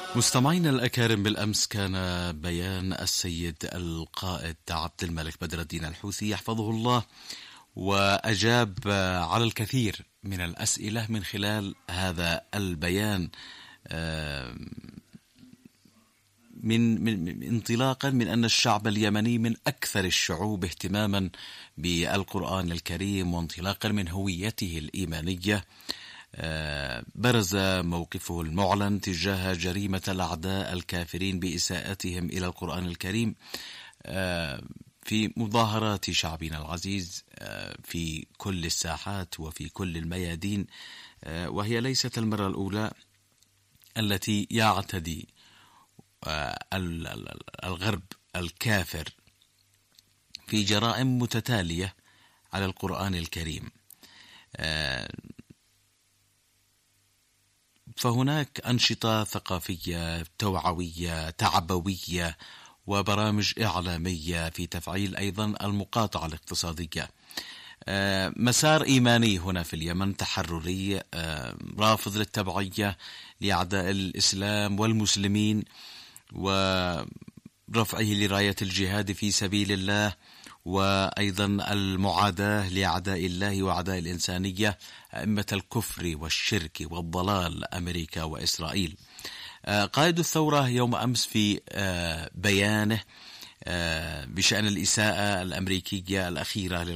مستمعينا الأكارم، بالأمس كان بيان السيد القائد عبد الملك بدر الدين الحوثي يحفظه الله، وأجاب على الكثير من الأسئلة من خلال هذا البيان، من انطلاقا من أن الشعب اليمني من أكثر الشعوب اهتماما بالقرآن الكريم، وانطلاقا من هويته الإيمانية. برز موقفه المعلن تجاه جريمة الأعداء الكافرين بإساءتهم إلى القرآن الكريم في مظاهرات شعبنا العزيز في كل الساحات وفي كل الميادين. وهي ليست المرة الأولى التي يعتدي الغرب الكافر في جرائم متتالية على القرآن الكريم. فهناك أنشطة ثقافية توعوية تعبوية وبرامج إعلامية في تفعيل أيضا المقاطعة الاقتصادية. مسار إيماني هنا في اليمن تحرري رافض للتبعية لأعداء الإسلام والمسلمين، ورفعه لراية الجهاد في سبيل الله، وأيضا المعاداة لأعداء الله وأعداء الإنسانية أئمة الكفر والشرك والضلال أمريكا وإسرائيل. قائد الثورة يوم أمس في بيانه بشأن الإساءة الأمريكية الأخيرة